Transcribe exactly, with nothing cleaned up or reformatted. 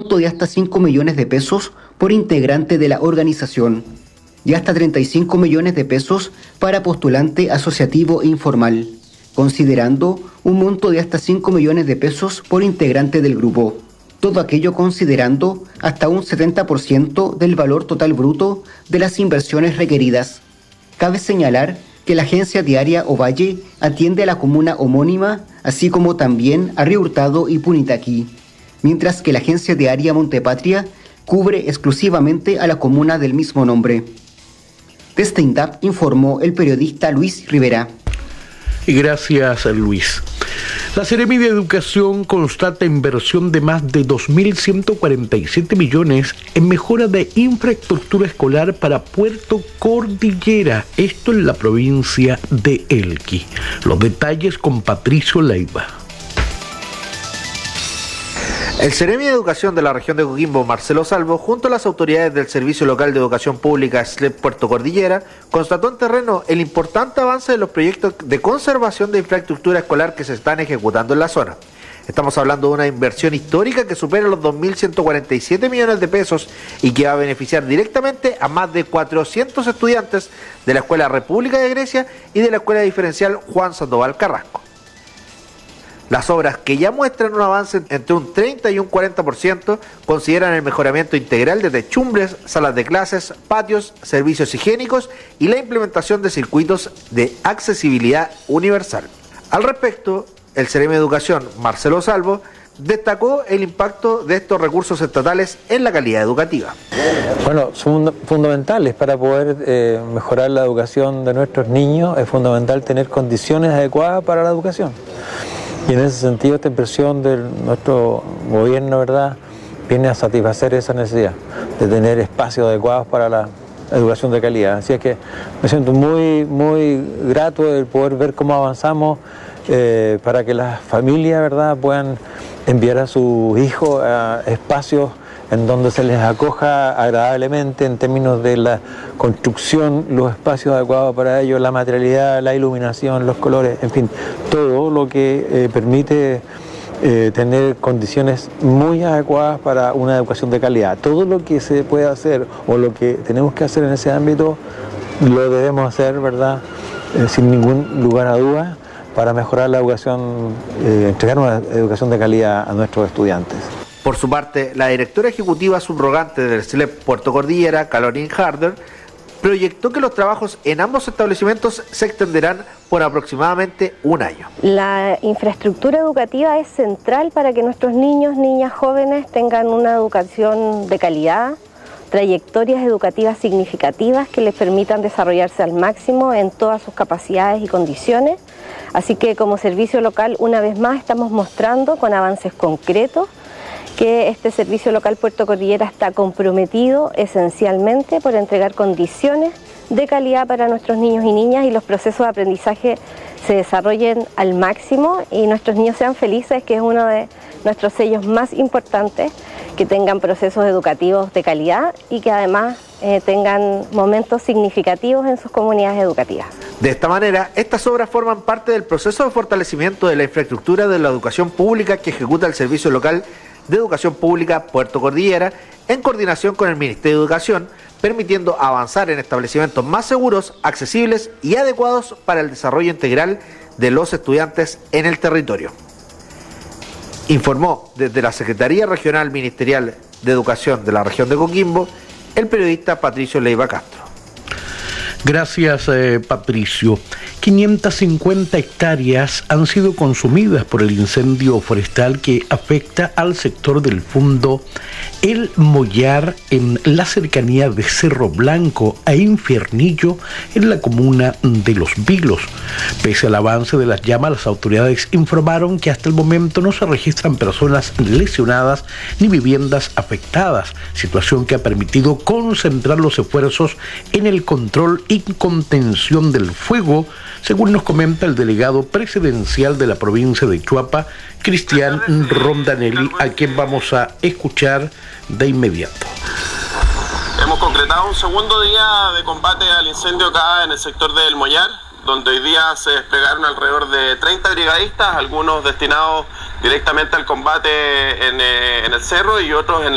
monto de hasta cinco millones de pesos por integrante de la organización y hasta treinta y cinco millones de pesos para postulante asociativo informal, considerando un monto de hasta cinco millones de pesos por integrante del grupo. Todo aquello considerando hasta un setenta por ciento del valor total bruto de las inversiones requeridas. Cabe señalar que la agencia diaria Ovalle atiende a la comuna homónima, así como también a Río Hurtado y Punitaquí, mientras que la agencia diaria Montepatria cubre exclusivamente a la comuna del mismo nombre. Desde INDAP informó el periodista Luis Rivera. Y gracias, Luis. La Seremi de Educación constata inversión de más de dos mil ciento cuarenta y siete millones en mejora de infraestructura escolar para Puerto Cordillera, esto en la provincia de Elqui. Los detalles con Patricio Leiva. El Seremi de Educación de la región de Coquimbo, Marcelo Salvo, junto a las autoridades del Servicio Local de Educación Pública S L E P Puerto Cordillera, constató en terreno el importante avance de los proyectos de conservación de infraestructura escolar que se están ejecutando en la zona. Estamos hablando de una inversión histórica que supera los dos mil ciento cuarenta y siete millones de pesos y que va a beneficiar directamente a más de cuatrocientos estudiantes de la Escuela República de Grecia y de la Escuela Diferencial Juan Sandoval Carrasco. Las obras, que ya muestran un avance entre un treinta y un cuarenta por ciento, consideran el mejoramiento integral de techumbres, salas de clases, patios, servicios higiénicos y la implementación de circuitos de accesibilidad universal. Al respecto, el Seremi de Educación, Marcelo Salvo, destacó el impacto de estos recursos estatales en la calidad educativa. Bueno, son fundamentales para poder eh, mejorar la educación de nuestros niños. Es fundamental tener condiciones adecuadas para la educación. Y en ese sentido, esta impresión de nuestro gobierno, ¿verdad?, viene a satisfacer esa necesidad de tener espacios adecuados para la educación de calidad. Así es que me siento muy, muy grato de poder ver cómo avanzamos eh, para que las familias, ¿verdad?, puedan enviar a sus hijos a espacios en donde se les acoja agradablemente en términos de la construcción, los espacios adecuados para ellos, la materialidad, la iluminación, los colores, en fin, todo lo que eh, permite eh, tener condiciones muy adecuadas para una educación de calidad. Todo lo que se puede hacer o lo que tenemos que hacer en ese ámbito, lo debemos hacer, ¿verdad?, eh, sin ningún lugar a dudas, para mejorar la educación, eh, entregar una educación de calidad a nuestros estudiantes. Por su parte, la directora ejecutiva subrogante del S L E P Puerto Cordillera, Caroline Harder, proyectó que los trabajos en ambos establecimientos se extenderán por aproximadamente un año. La infraestructura educativa es central para que nuestros niños, niñas, jóvenes tengan una educación de calidad, trayectorias educativas significativas que les permitan desarrollarse al máximo en todas sus capacidades y condiciones. Así que como servicio local, una vez más, estamos mostrando con avances concretos que este Servicio Local Puerto Cordillera está comprometido esencialmente por entregar condiciones de calidad para nuestros niños y niñas y los procesos de aprendizaje se desarrollen al máximo y nuestros niños sean felices, que es uno de nuestros sellos más importantes, que tengan procesos educativos de calidad y que además eh, tengan momentos significativos en sus comunidades educativas. De esta manera, estas obras forman parte del proceso de fortalecimiento de la infraestructura de la educación pública que ejecuta el Servicio Local de Educación Pública Puerto Cordillera en coordinación con el Ministerio de Educación, permitiendo avanzar en establecimientos más seguros, accesibles y adecuados para el desarrollo integral de los estudiantes en el territorio. Informó desde la Secretaría Regional Ministerial de Educación de la región de Coquimbo el periodista Patricio Leiva Castro. Gracias, eh, Patricio. quinientas cincuenta hectáreas han sido consumidas por el incendio forestal que afecta al sector del fondo El Mollar en la cercanía de Cerro Blanco e Infiernillo en la comuna de Los Vilos. Pese al avance de las llamas, las autoridades informaron que hasta el momento no se registran personas lesionadas ni viviendas afectadas, situación que ha permitido concentrar los esfuerzos en el control y contención del fuego, según nos comenta el delegado presidencial de la provincia de Chuapa, Cristian Rondanelli, a quien vamos a escuchar de inmediato. Hemos concretado un segundo día de combate al incendio acá en el sector del Mollar, donde hoy día se desplegaron alrededor de treinta brigadistas, algunos destinados directamente al combate en, eh, en el cerro y otros en